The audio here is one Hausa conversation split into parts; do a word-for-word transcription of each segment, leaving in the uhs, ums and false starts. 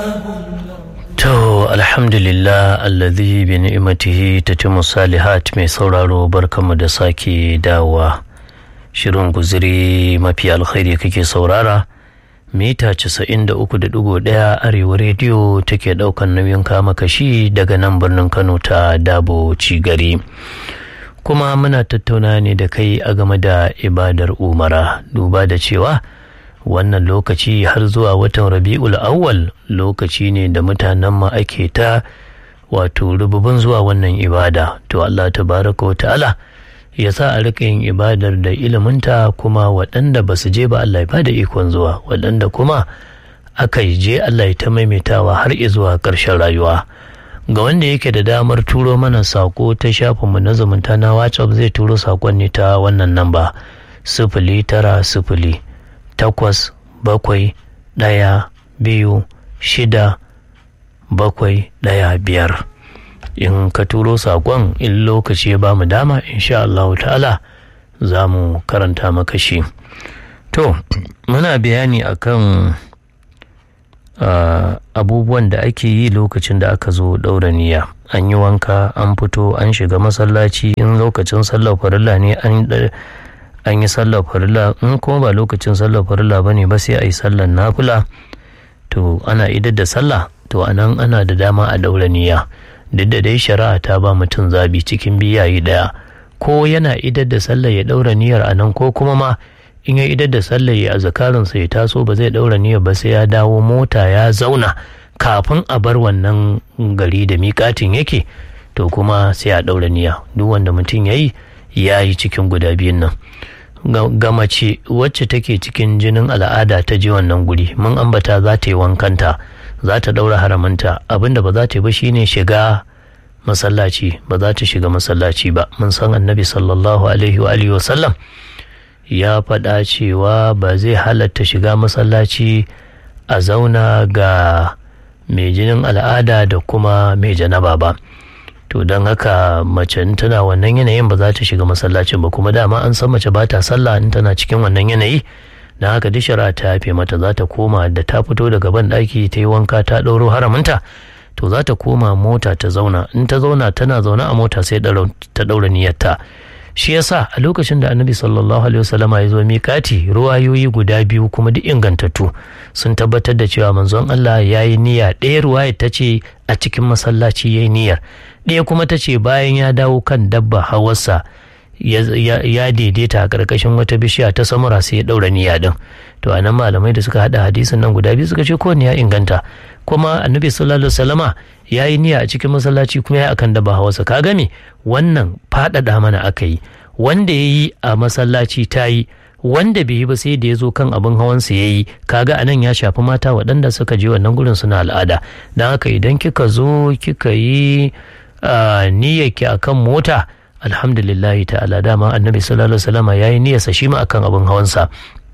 To alhamdulillah alladhi bi ni'matihi tatimmu salihat. Mai sauraro barkamu da sake dawowa. Shirin guziri mafi alkhairi kake saurara. Mita casa'in da uku da ɗigo ɗaya Arewa rediyo take ɗaukan nauyin kama kashi daga nan birnin Kano ta Dabo Cigari. Kuma muna tattauna ne da kai a game da ibadar umara, duba da cewa wannan lokaci har zuwa watan Rabi'ul Awwal lokaci ne da mutanen ma ake ta wato rububin zuwa wannan ibada. To Allah tabaraka wa ta'ala ya sa a rika yin ibadar da iliminta, kuma waɗanda ba su je ba Allah ya bada ikon zuwa, waɗanda kuma aka je Allah ya ta maimaitawa har zuwa ƙarshen rayuwa. Ga wanda yake da damar turo mana sako ta shafinmu na zumunta na WhatsApp zai turo sakon ne ta wannan namba sifili tara sifili takwas bakwai ɗaya biyu shida bakwai ɗaya biyar. In ka turo sakon in lokaci ya bamu dama insha Allah ta'ala za mu karanta maka shi. To muna bayani akan uh, abubuwan da ake yi lokacin da aka zo ɗaura niyya. An yi wanka, an fito, an shiga masallaci. In lokacin sallar farilla ne an an yi sallar farilla, in kuma ba lokacin sallar farilla ba ne ba sai a yi sallar nafila. To ana idar da sallah, to anan ana da dama a ɗaura niyya. Duk da dai shari'a ta ba mutum zabi cikin biyayi ɗaya, ko yana idar da sallar ya ɗaura niyyar anan, ko kuma ma in ya idar da sallar ya azkarinsa ya taso ba zai ɗaura niyyar ba sai ya dawo mota ya zauna kafin a bar wannan gari da miƙatin yake, to kuma sai a ɗaura niyya. Duk wanda mutum ya yi ya yi cikin guda biyun nan. Ga mace wacce take cikin jinin al'ada ta je wannan guri, mun ambata za ta yi wankanta, za ta ɗaura haraminta. Abinda ba za ta yi ba shine shiga masallaci, ba za ta shiga masallaci ba. Mun san annabi sallallahu alaihi wa alihi wasallam ya faɗa cewa ba zai halatta shiga masallaci a zauna ga mai jinin al'ada da kuma mai janaba ba. To don haka mace in tana wannan yanayin ba za ta shiga masallacin ba, kuma dama an san mace ba ta sallah in tana cikin wannan yanayi. Don haka duk shari'a ta yafe mata, za ta koma da ta fito daga ban ɗaki ta yi wanka ta ɗauro haraminta, to za ta koma mota ta zauna. In ta zauna tana zaune a mota sai ta ɗaura niyyarta. Shi yasa a lokacin da annabi sallallahu alaihi wasallama ya zo miƙati, ruwayoyi guda biyu kuma duk ingantattu sun tabbatar da cewa manzon Allah ya yi niyya. Ɗaya ruwayar ta ce a cikin masallaci ya yi niyyar, ɗaya kuma ta ce bayan ya dawo kan dabba hawarsa ya daidaita a ƙarƙashin wata bishiya ta samura sai ya ɗaura niyya ɗin. To a nan malamai da suka haɗa hadisin nan guda biyu suka ce kowanne ya inganta, kuma annabi sallallahu alaihi wasallama ya yi niyya a cikin masallaci kuma ya akan dabba hawarsa. Ka game wannan faɗaɗa mana aka yi, wanda ya yi a masallaci ta yi, wanda bai yi ba sai da ya zo kan abin hawansa ya yi. Kaga anan ya shafi mata waɗanda suka je wannan gurin suna al'ada. Don haka idan kika zo kika yi niyyarki akan mota, alhamdulillahi ta'ala, dama annabi sallallahu alaihi wasallam yayi niyyarsa shi ma akan abin hawansa.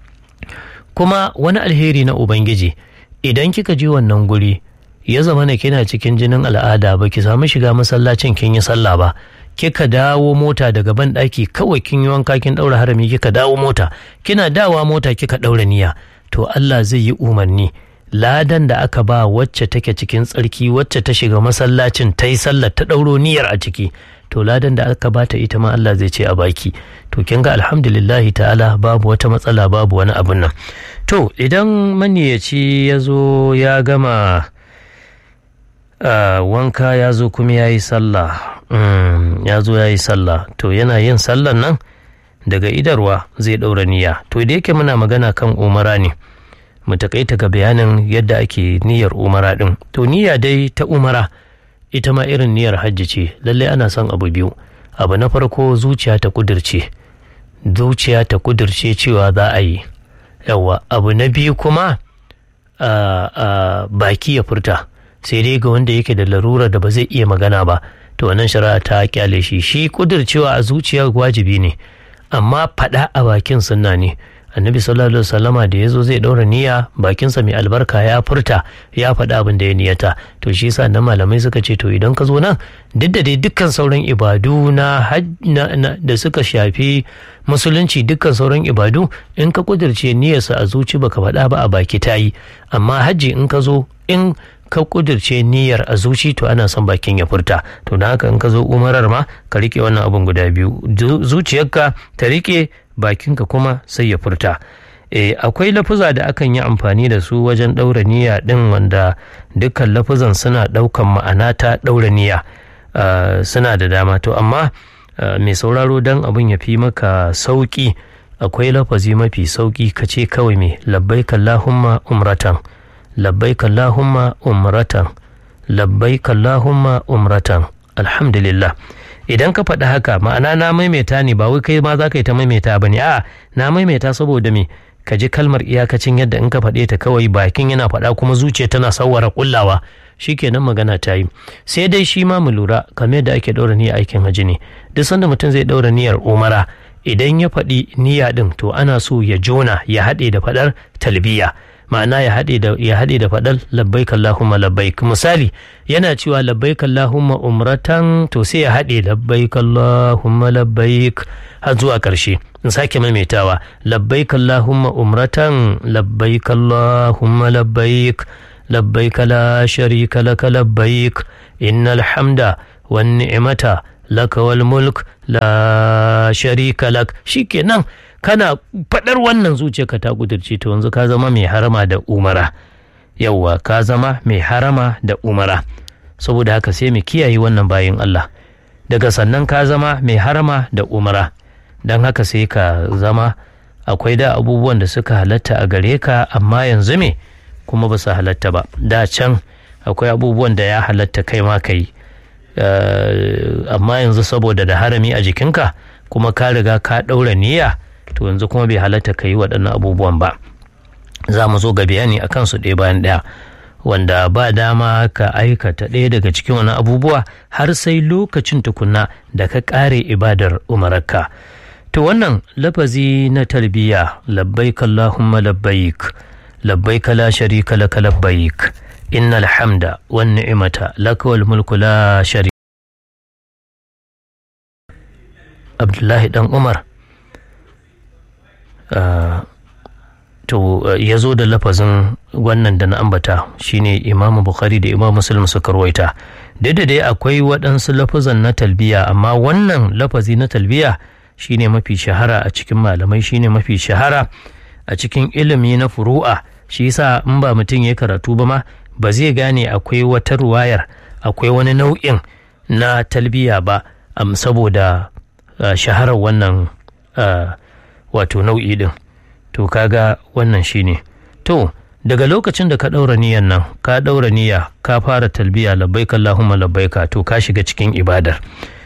Kuma wani alheri na ubangiji, idan kika je wannan guri ya zama na kina cikin jinin al'ada, ba ki samu shiga masallacin kin yi sallah ba, kika dawo mota daga ban ɗaki kawai kin yi wanka kin ɗaura harami kika dawo mota, kina dawa mota kika ɗaura niyya, to Allah zai yi umarni ladan da aka ba wacce take cikin tsarki, wacce ta shiga masallacin ta yi sallar ta ɗauro niyyar a ciki, to ladan da aka bata ita ma Allah zai ce a baki. To kin ga alhamdulillahi ta'ala babu wata matsala, babu wani abun nan. To idan maniyaci ya zo ya gama uh, wanka ya zo kuma ya yi sallah, mm, ya zo ya yi sallah, to yana yin sallan nan daga idarwa zai ɗaura niyya. To da yake muna magana kan umara ne, mu takaita ga bayanin yadda ake niyyar umara ɗin. To niyya dai ta umara ita ma irin niyyar hajji ce. Lallai ana son abu biyu. Abu na farko zuciya ta kudirce, zuciya ta kudirce cewa za a yi. Yawa abu na biyu kuma a, a, baki ya furta, sai dai ga wanda yake da larura da ba zai iya magana ba, to wannan shari'a ta kyale shi. Shi kudircewa a zuciya wajibi ne, amma faɗa a bakin sunna ne. Annabi sallallahu alaihi wasallama da yazo zai daura niyya, bakinsa mai albarka ya furta, ya faɗa abin da ya niyata. To shi yasa na malamai suka ce to idan ka zo nan, duk da dai dukkan sauran ibadu na, na, na da suka shafi musulunci, dukkan sauran ibadu in ka kudirce niyyarsa a zuci baka faɗa ba a baki ta yi, amma hajji in ka zo in ka kudirce niyyar a zuci to ana son bakin ya furta. To da haka in ka zo umarar ma ka rike wannan abun guda biyu, zuciyarka ta rike, bakinka kuma sai ya furta. E, akwai lafuza da akan yi amfani da su wajen ɗaura niyya ɗin wanda dukkan lafuzan suna ɗaukan ma'ana ta ɗaura niyya, uh, suna da dama. To amma uh, mai sauraro don abin ya fi maka sauƙi, akwai lafazi mafi sauƙi ka ce kawai mai labbaik Allahumma umratan, labbaik Allahumma umratan, labbaik Allahumma umratan, alhamdulillah. Idan ka faɗi haka ma'ana na maimaita ne, ba wai kai ma za ka yi ta maimaita ba ne, a'a na maimaita saboda me ka ji kalmar iyakacin yadda in ka faɗe ta kawai bakin yana faɗa kuma zuciya tana sawara kullawa, shikenan magana ta yi. Sai dai shi ma mu lura kamar yadda ake ɗaura niyyar aikin haji ne, duk sanda mutum zai ɗaura niyyar umara idan ya faɗi niyya ɗin to ana so ya jona ya haɗe da faɗar talbiya, ma'ana ya haɗe da ya haɗe da faɗar labbaik Allahumma labbaik. Misali yana cewa labbaik Allahumma umratan to sai ya haɗe labbaik Allahumma labbaik har zuwa ƙarshe. In sake maimaitawa labbaik Allahumma umratan, labbaik Allahumma labbaik, labbaik la sharika laka labbaik, innal hamda wan ni'mata laka wal mulk la sharika lak. Shikenan kana faɗar wannan zuciyarka ta kudirce to yanzu ka zama mai harama da umara. Yawwa ka zama mai harama da umara. Saboda haka sai mu kiyaye wannan bayin Allah. Daga sannan ka zama mai harama da umara. Don haka sai ka zama akwai da abubuwan da suka halatta a gare ka amma yanzu me kuma ba su halatta ba. Da can akwai abubuwan da ya halatta kai ma ka yi. Uh, amma yanzu saboda da harami a jikinka kuma ka riga ka ɗaura niyya to yanzu kuma bai halatta ka yi waɗannan abubuwan ba. Za mu zo ga bayani a kansu ɗaya bayan ɗaya, wanda ba dama ka aikata ɗaya daga cikin wani abubuwa har sai lokacin tukunna da ka ƙare ibadar umararka. To wannan lafazi na talbiya labbaik Allahumma labbaik, labbaik la sharika laka labbaik, innal hamda wan ni'mata laka wal mulku la sharika. Abdullahi dan Umar uh, to uh, ya zo da lafazin wannan da na ambata shine Imam Bukhari da Imam Muslim suka rawaita. Da dai akwai waɗansu lafazan na talbiya amma wannan lafazi na talbiya shine mafi shahara a cikin malamai, shine mafi shahara a cikin ilimi na furu'a. Shi yasa in ba mutum ya karatu ba ma ba zai gane akwai wata ruwayar, akwai wani nau'in na talbiya ba, am saboda uh, shaharar wannan uh, wato nau'i din. To kaga wannan shine. To daga lokacin da ka ɗaura niyyar nan, ka ɗaura niyya ka fara talbiya labbaik Allahumma labbaika, to ka shiga cikin ibadar.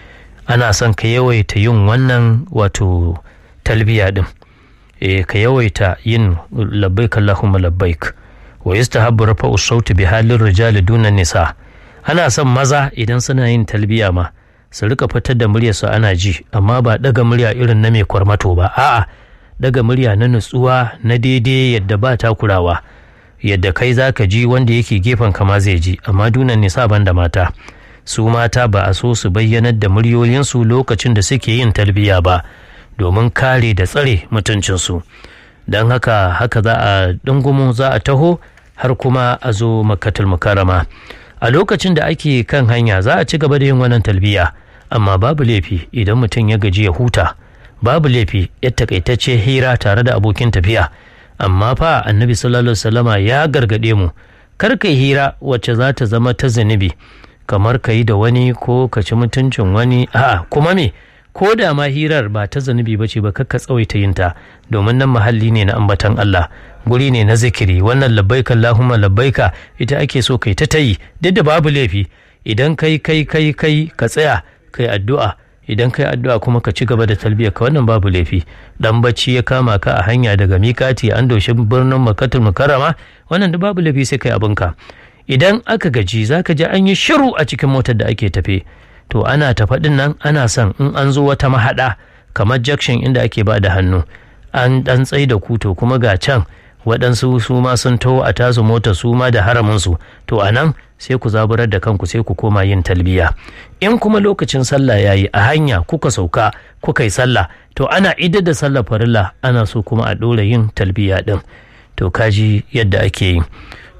Ana son ka yawaita yin wannan wato talbiya din. E, ka yawaita yin labbaik Allahumma labbaik. Wa yustahabbu rafa'u sauti bi halin rijali duna nisa. Ana son maza idan suna yin talbiya ma su rika fitar da muryarsu ana ji, amma ba daga murya irin na mai kwarmato ba, a'a daga murya na nutsuwa na daidai yadda ba takurawa, yadda kai zaka ji wanda yake gefen kama zai ji, amma dunan nisa banda mata. Su mata ba a so su bayyanar da muryoyinsu lokacin da suke yin talbiya ba domin kare da tsare mutuncinsu. Don haka haka za a dungumu za a taho har kuma a zo Makkatul Mukarrama. A lokacin da ake kan hanya za a ci gaba da yin wannan talbiya, amma babu laifi idan mutum ya gaji ya huta, babu laifi ya takaitacce hira tare da abokin tafiya. Amma fa Annabi sallallahu alaihi wasallama ya gargade mu kar kai hira wacce za ta zama ta zunubi, kamar ka yi da wani ko ka ci mutuncin wani. A'a kuma me, ko da ma hirar ba ta zunubi ba ce ba, kakka tsawaita yinta, domin nan mahalli ne na ambatan Allah, guri ne na zikiri. Wannan labbaika Allahumma labbaika ita ake so kai ta tayi, duk da babu laifi idan kai kai kai kai ka tsaya kai addu'a, idan kai addu'a kuma ka ci gaba da talbiyar ka, wannan babu laifi. Dan bacci ya kama ka a hanya daga mikati an doshi birnin Makkatul Mukarrama, wannan da babu laifi sai kai abinka. Idan aka gaji zaka ji an yi shiru a cikin motar da ake tafe, to ana tafa din nan ana son in an zo wata mahaɗa kamar junction inda ake ba da hannu an dan tsai da ku, to kuma ga can waɗansu su ma sun taho a tasu mota su ma da haraminsu, to a nan sai ku zaburar da kanku sai ku koma yin talbiya. In kuma lokacin sallah ya yi a hanya kuka sauka kuka yi sallah, to ana idar da sallah farilla ana so kuma a ɗora yin talbiya ɗin. To kaji yadda ake yi.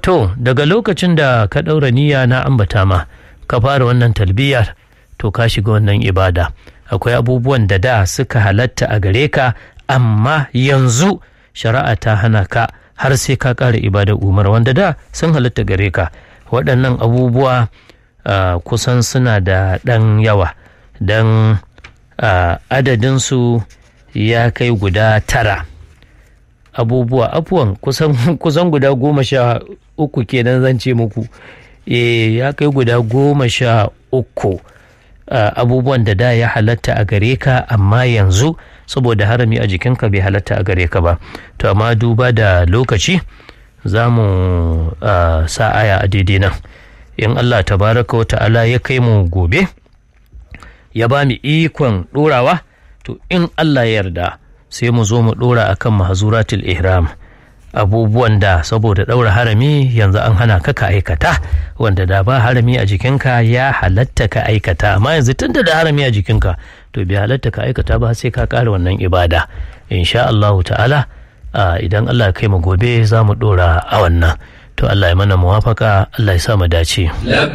to daga lokacin da ka ɗaura niyya na ambata ma ka fara wannan talbiyar to ka shiga wannan ibada. Akwai abubuwan da da suka halatta a gare ka amma yanzu shari'a ta hana ka har sai ka ƙara ibadar umar wanda da sun halatta gare ka. Waɗannan abubuwa uh, kusan suna da ɗan yawa don uh, adadinsu ya kai guda tara. Abubuwa afuwan kusan, kusan guda goma sha uku kenan zan ce muku e, ya kai guda goma sha uku uh, abubuwan da da ya halatta a gare ka amma yanzu saboda harami a jikinka bai halatta a gare ka ba. To amma duba da lokaci za mu uh, sa aya a daidai nan. In Allah tabaraka wa ta'ala ya kai mu gobe ya ba mu ikon ɗorawa to in Allah ya yarda sai mu zo mu ɗora akan mahzuratul ihram, abubuwan da saboda ɗaura harami yanzu an hana ka ka aikata wanda da ba harami a jikinka ya halatta ka aikata amma yanzu tunda da harami a jikinka to bai halatta ka aikata ba sai ka ƙara wannan ibada insha Allah ta'ala. Idan Allah ya kai mu gobe za mu ɗora a wannan. To Allah ya mana muwafaka, Allah ya sa mu dace.